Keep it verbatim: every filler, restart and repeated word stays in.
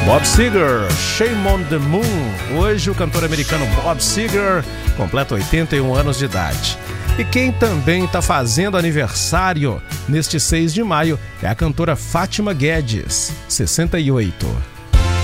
Bob Seger, Shame on the Moon. Hoje o cantor americano Bob Seger completa oitenta e um anos de idade. E quem também está fazendo aniversário neste seis de maio é a cantora Fátima Guedes, sessenta e oito.